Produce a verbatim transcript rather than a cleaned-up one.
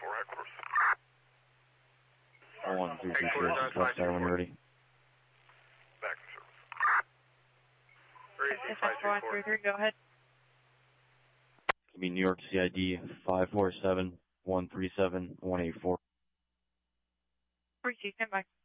four, high course. one three three six, left side when ready. Back in service. F S one three three, go ahead. Give me New York C I D five four seven one three seven one eight four. three two, stand by.